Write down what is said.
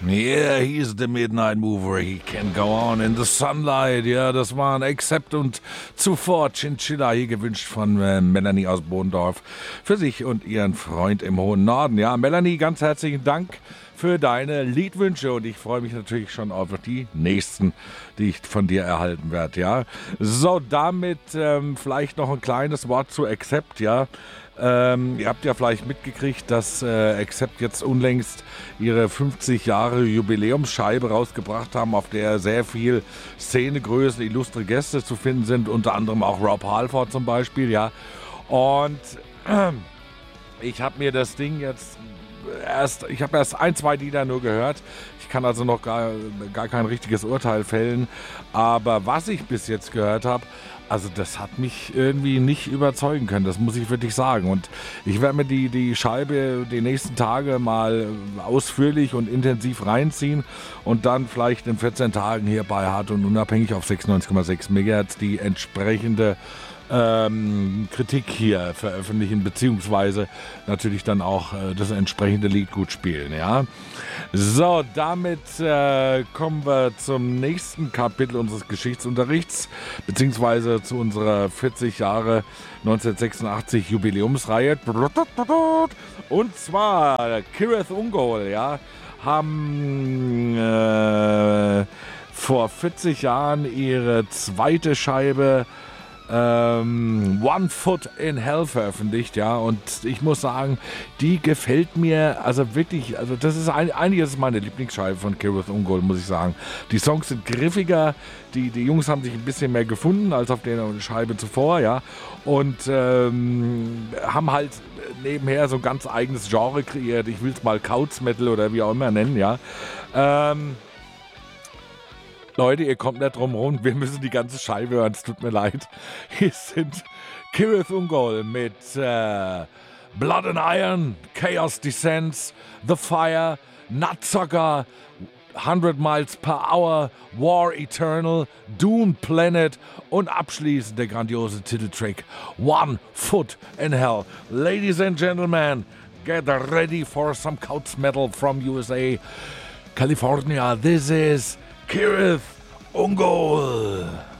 Yeah, he's the Midnight Mover, he can go on in the sunlight. Ja, das waren Accept und zuvor Chinchilla, hier gewünscht von Melanie aus Bohndorf für sich und ihren Freund im hohen Norden. Ja, Melanie, ganz herzlichen Dank für deine Liedwünsche und ich freue mich natürlich schon auf die nächsten, die ich von dir erhalten werde. Ja, so, damit vielleicht noch ein kleines Wort zu Accept, ja. Ihr habt ja vielleicht mitgekriegt, dass Accept jetzt unlängst ihre 50 Jahre Jubiläumsscheibe rausgebracht haben, auf der sehr viel Szenegrößen, illustre Gäste zu finden sind, unter anderem auch Rob Halford zum Beispiel, ja. Und ich habe mir das Ding jetzt erst 1-2 Lieder nur gehört. Ich kann also noch gar kein richtiges Urteil fällen, aber was ich bis jetzt gehört habe, also das hat mich irgendwie nicht überzeugen können, das muss ich wirklich sagen. Und ich werde mir die Scheibe die nächsten Tage mal ausführlich und intensiv reinziehen und dann vielleicht in 14 Tagen hier bei Hart und Unabhängig auf 96,6 MHz die entsprechende Kritik hier veröffentlichen, beziehungsweise natürlich dann auch das entsprechende Lied gut spielen, ja. So, damit kommen wir zum nächsten Kapitel unseres Geschichtsunterrichts, beziehungsweise zu unserer 40 Jahre 1986 Jubiläumsreihe. Und zwar Cirith Ungol, ja, haben vor 40 Jahren ihre zweite Scheibe One Foot in Hell veröffentlicht, ja, und ich muss sagen, die gefällt mir, also wirklich, also das ist einiges meine Lieblingsscheibe von Cirith Ungol, muss ich sagen. Die Songs sind griffiger, die Jungs haben sich ein bisschen mehr gefunden als auf der Scheibe zuvor, ja, und haben halt nebenher so ein ganz eigenes Genre kreiert, ich will es mal Couch Metal oder wie auch immer nennen, ja. Leute, ihr kommt nicht drum rum, wir müssen die ganze Scheibe hören, es tut mir leid. Hier sind Cirith Ungol mit Blood and Iron, Chaos Descends, The Fire, Nutsucker, 100 Miles per Hour, War Eternal, Dune Planet und abschließend der grandiose Titeltrack One Foot in Hell. Ladies and gentlemen, get ready for some couch metal from USA, California. This is Cirith Ungol.